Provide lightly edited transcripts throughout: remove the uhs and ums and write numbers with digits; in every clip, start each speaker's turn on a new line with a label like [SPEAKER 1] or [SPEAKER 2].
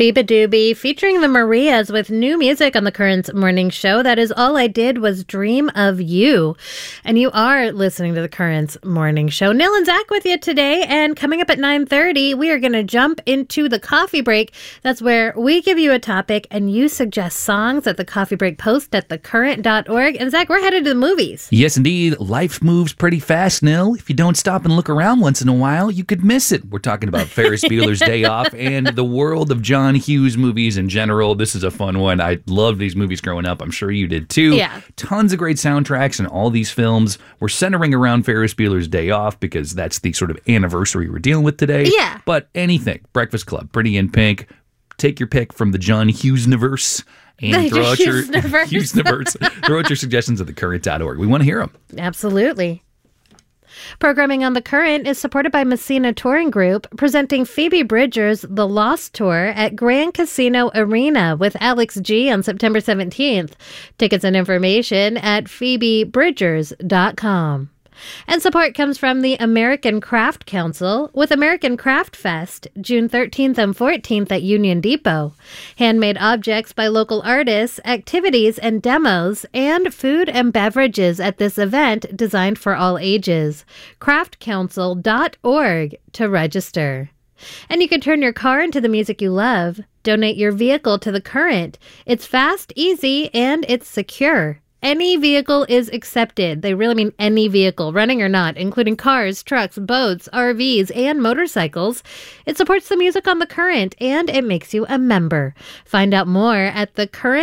[SPEAKER 1] Biba Doobie featuring the Marias with new music on the Currents Morning Show. That is All I Did Was Dream of You. And you are listening to the Currents Morning Show. Nil and Zach with you today. And coming up at 9:30, we are going to jump into the coffee break. That's where we give you a topic and you suggest songs at the coffee break post at thecurrent.org. And Zach, we're headed to the movies.
[SPEAKER 2] Yes, indeed. Life moves pretty fast, Nil. If you don't stop and look around once in a while, you could miss it. We're talking about Ferris Bueller's Day Off and the world of John Hughes movies in general. This is a fun one. I loved these movies growing up. I'm sure you did too.
[SPEAKER 1] Yeah.
[SPEAKER 2] Tons of great soundtracks in all these films. We're centering around Ferris Bueller's Day Off because that's the sort of anniversary we're dealing with today.
[SPEAKER 1] Yeah.
[SPEAKER 2] But anything. Breakfast Club, Pretty in Pink. Take your pick from the John Hughes-niverse and throw out your Hughes-niverse. Throw out your suggestions at thecurrent.org. We want to hear them.
[SPEAKER 1] Absolutely. Programming on The Current is supported by Messina Touring Group, presenting Phoebe Bridgers' The Lost Tour at Grand Casino Arena with Alex G on September 17th. Tickets and information at phoebebridgers.com. And support comes from the American Craft Council with American Craft Fest, June 13th and 14th at Union Depot. Handmade objects by local artists, activities and demos, and food and beverages at this event designed for all ages. craftcouncil.org to register. And you can turn your car into the music you love. Donate your vehicle to The Current. It's fast, easy, and it's secure. Any vehicle is accepted. They really mean any vehicle, running or not, including cars, trucks, boats, RVs, and motorcycles. It supports the music on The Current, and it makes you a member. Find out more at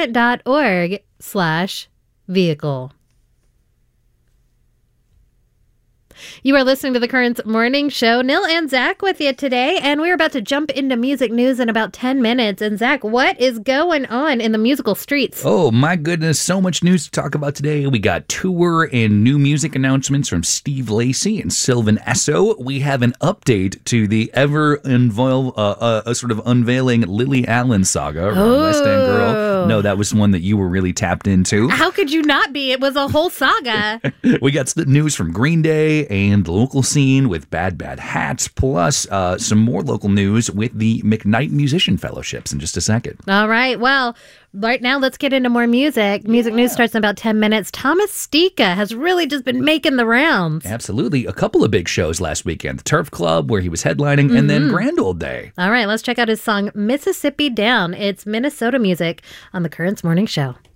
[SPEAKER 1] thecurrent.org/vehicle. You are listening to the Currents Morning Show. Nil and Zach with you today, and we're about to jump into music news in about 10 minutes. And Zach, what is going on in the musical streets?
[SPEAKER 2] Oh, my goodness. So much news to talk about today. We got tour and new music announcements from Steve Lacy and Sylvan Esso. We have an update to the sort of unveiling Lily Allen saga around West End Girl. No, that was one that you were really tapped into.
[SPEAKER 1] How could you not be? It was a whole saga.
[SPEAKER 2] We got news from Green Day and the local scene with Bad Bad Hats, plus some more local news with the McKnight Musician Fellowships in just a second.
[SPEAKER 1] All right. Well, right now, let's get into more music. Music news starts in about 10 minutes. Thomas Stika has really just been making the rounds.
[SPEAKER 2] Absolutely. A couple of big shows last weekend. The Turf Club, where he was headlining, and then Grand Old Day.
[SPEAKER 1] All right. Let's check out his song, Mississippi Down. It's Minnesota music on the Currents Morning Show.